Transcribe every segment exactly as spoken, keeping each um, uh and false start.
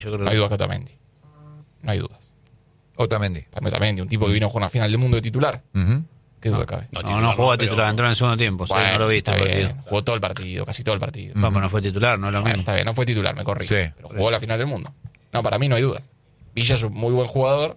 Yo creo No hay dudas que Otamendi. No hay dudas. Otamendi. Para mí Otamendi, un tipo que vino a jugar una final del mundo de titular. Uh-huh. ¿Qué duda cabe? No, no, no jugó a titular, pero... entró en el segundo tiempo. Bueno, sí, no lo viste está el bien. partido. Jugó todo el partido, casi todo el partido. No, pero no fue titular, no es lo Bueno, mismo. está bien, no fue titular, me corrí. Sí. Pero jugó la final del mundo. No, para mí no hay duda. Villa es un muy buen jugador.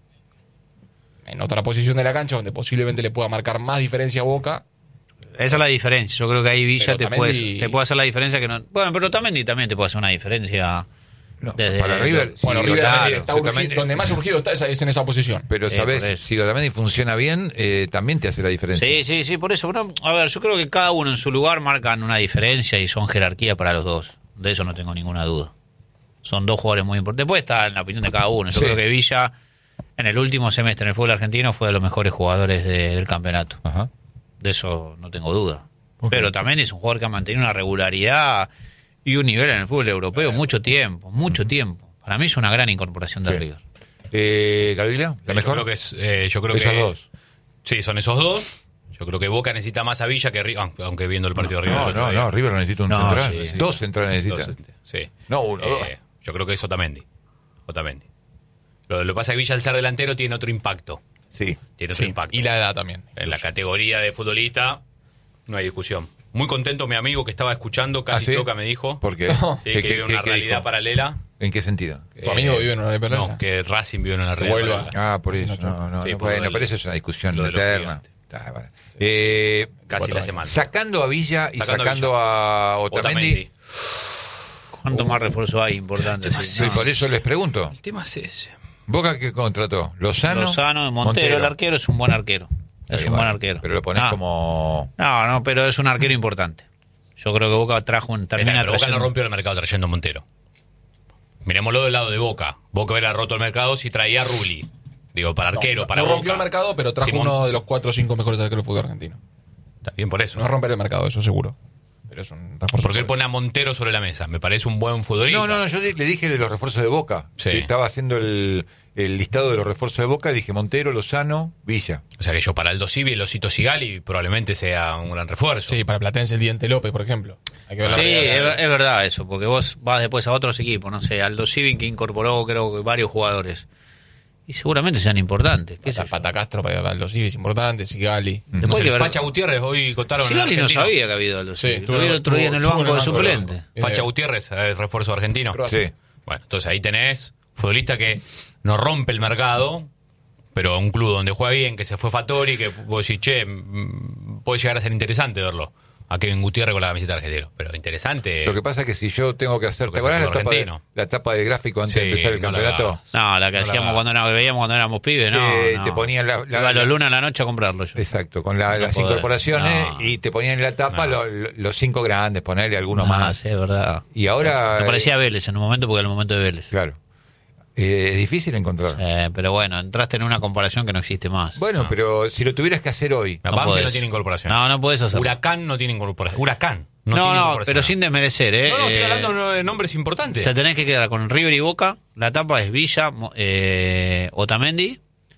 En otra posición de la cancha, donde posiblemente le pueda marcar más diferencia a Boca. Esa es la diferencia. Yo creo que ahí Villa Pero te Otamendi- puede, te puede hacer la diferencia que no. Bueno, pero Otamendi también te puede hacer una diferencia. No, desde- para River, Bueno, sí, River claro, está sí, urgi- Otamendi- donde más urgido está es, es en esa posición. Pero Eh, sabes, por eso. si Otamendi funciona bien, eh, también te hace la diferencia. Sí, sí, sí, por eso. Bueno, a ver, yo creo que cada uno en su lugar marcan una diferencia y son jerarquía para los dos. De eso no tengo ninguna duda. Son dos jugadores muy importantes. Puede estar en la opinión de cada uno. Yo Sí. creo que Villa, en el último semestre en el fútbol argentino, fue de los mejores jugadores de- del campeonato. Ajá. De eso no tengo duda. Ok. Pero también es un jugador que ha mantenido una regularidad y un nivel en el fútbol europeo mucho tiempo, mucho tiempo. Para mí es una gran incorporación de Sí. River. Eh, Gabriela, ¿la Yo mejor? creo que es, eh, yo creo Esos que dos. Sí, son esos dos. Yo creo que Boca necesita más a Villa que River, aunque, aunque viendo el partido de River. No, el otro no, día. no, River necesita un No, central. sí. Dos centrales necesita. Entonces, sí. No, uno, dos. Eh, yo creo que es Otamendi. Otamendi. Lo, lo que pasa es que Villa al ser delantero tiene otro impacto. Sí. Tiene otro Sí, impacto. y la edad también. En la categoría de futbolista no hay discusión. Muy contento mi amigo que estaba escuchando, casi ¿Ah, sí? choca, me dijo. ¿Por qué? Sí, ¿Qué- que qué- vive qué- una qué realidad dijo? paralela. ¿En qué sentido? Tu amigo vive en una realidad No, paralela. que Racing vive en una realidad vuelva. paralela. Ah, por eso. No, no, Sí, no, por bueno, lo del- pero eso es una discusión lo de los eterna. gigantes. Ah, bueno. Eh, Casi la semana. sacando a Villa y Sacando sacando, a a Otamendi, ¿Cuánto más refuerzo hay importante? Sí. sí, por eso les pregunto. El tema es ese. ¿Boca qué contrató? ¿Lozano? Lozano, Montero, el arquero es un buen arquero. Es Ahí un va. buen arquero. Pero lo pones Ah. como... No, no, pero es un arquero importante. Yo creo que Boca trajo un... Termina Pero Boca no trayendo- rompió el mercado trayendo a Montero. Miremoslo del lado de Boca. Boca hubiera roto el mercado si traía a Rulli. Digo, para arquero, no, para no Boca. rompió el mercado, pero trajo Simón. uno de los cuatro o cinco mejores arqueros del fútbol argentino. Está bien por eso. No romper el mercado, eso seguro. Pero es un refuerzo. Porque él pone a Montero sobre la mesa. Me parece un buen futbolista. No, no, no, yo di- le dije de los refuerzos de Boca. Sí. Estaba haciendo el, el listado de los refuerzos de Boca, dije Montero, Lozano, Villa. O sea que yo para Aldo Civi, el Osito Sigali probablemente sea un gran refuerzo. Sí, para Platense el Diente López, por ejemplo. Hay que ver la Sí, realidad. es, ver- es verdad eso, porque vos vas después a otros equipos, no sé, Aldo Civi que incorporó creo que varios jugadores. Y seguramente sean importantes. ¿Qué sé Pata, yo? Pata Castro para Aldo Civi es importante, Sigali. No Después sé, hay que ver- Facha Gutiérrez, hoy contaron en Sigali no Argentino. sabía que había ido Aldo Sí, Civi. estuvo- Lo vi el otro día en el estuvo banco de banco, suplente. banco. Facha Eh, Gutiérrez, el refuerzo argentino. Croacia. Sí. Bueno, entonces ahí tenés futbolista que no rompe el mercado, pero un club donde juega bien, que se fue Fattori, que vos decís, che, mm, puede llegar a ser interesante verlo. A Kevin Gutiérrez con la camiseta de argentino. Pero interesante. Lo que pasa es que si yo tengo que hacer... Porque ¿Te acuerdas es la etapa, de, argentino. la etapa del gráfico antes Sí, de empezar el no la campeonato? hagas. No, la que No la hacíamos hagas. cuando era- veíamos cuando éramos pibes, no. Eh, no. te ponían la- la- Iba a los la- lunes a la noche a comprarlo yo. Exacto, con la- No las podés. incorporaciones No. y te ponían en la tapa No. lo- lo- los cinco grandes, ponerle algunos Ah, más. sí, es verdad. Y ahora... Te parecía Vélez en un momento porque era el momento de Vélez. Claro. Eh, es difícil encontrar. Eh, pero bueno, entraste en una comparación que no existe más. Bueno, pero si lo tuvieras que hacer hoy... La no Banfield podés. no tiene incorporación. No, no puedes hacerlo. Huracán no tiene incorporación. Huracán. No, No, no, tiene incorporación. pero sin desmerecer, ¿eh? No, no, estoy Eh, hablando de nombres importantes. Te tenés que quedar con River y Boca. La etapa es Villa, Mo- eh, Otamendi.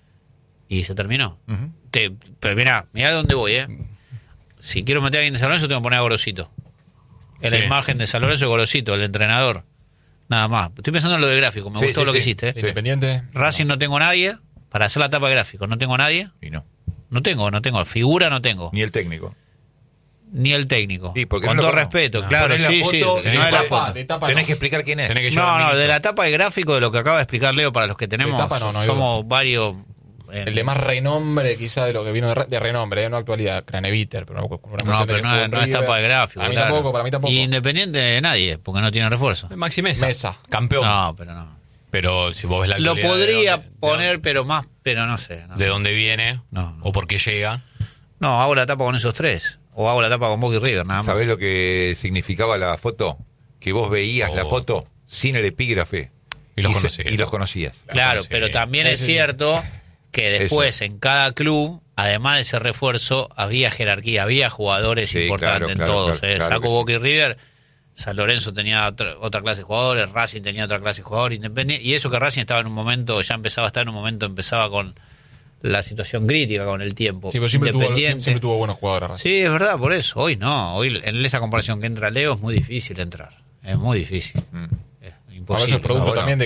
Y se terminó. Ujú. Te- pero mirá, mirá dónde voy, ¿eh? Si quiero meter a alguien de San Lorenzo, tengo que poner a Gorosito. En la Sí. imagen de San Lorenzo, Gorosito, el entrenador. Nada más. Estoy pensando en lo de gráfico. Me Sí, gustó sí, lo que sí. hiciste. ¿eh? Sí. Independiente. Racing no tengo nadie. Para hacer la etapa de gráfico, no tengo nadie. Y no. No tengo, no tengo. Figura no tengo. Ni el técnico. Ni el técnico. Sí, porque Con no lo todo conozco. respeto, No. claro, Ponés la sí, sí. foto, No tenés es la que- foto. De tapa Tenés no. que explicar quién es. Tenés que llevar No, al no, minuto. de la etapa de gráfico, de lo que acaba de explicar Leo, para los que tenemos, etapa no, no hay somos varios. eh, El de más renombre, quizá, de lo que vino de, re- de renombre, ¿eh? No actualidad, Craneviter. Pero no, por una no, cuestión de pero que no, jugó es- en no es River. etapa de gráfico. Para mí claro. tampoco, para mí tampoco. Y Independiente de nadie, porque no tiene refuerzo. Maxi Mesa. Mesa. Campeón. No, pero no. Pero si vos ves la Lo actualidad de podría dónde- de poner, dónde- pero más, pero no sé. No, de dónde viene No, no. o por qué llega. No, hago la etapa con esos tres. O hago la etapa con Boca y River, nada más. ¿Sabés lo que significaba la foto? Que vos veías Oh. la foto sin el epígrafe. Y los se- conocías. y los conocías. Claro, Sí. pero también Sí, es sí, sí. cierto que después en cada club, además de ese refuerzo, había jerarquía, había jugadores Sí, importantes claro, en claro, todos. claro, eh. claro Saco que Boca y River, San Lorenzo tenía otra, otra clase de jugadores, Racing tenía otra clase de jugadores, Independiente, y eso que Racing estaba en un momento, ya empezaba a estar en un momento, empezaba con la situación crítica con el tiempo. Sí, pero siempre tuvo, Independiente. siempre tuvo buenos jugadores. Racing. Sí, es verdad, por eso. Hoy no, hoy en esa comparación que entra Leo es muy difícil entrar. Es muy difícil. Mm. Es A veces es producto bueno. también de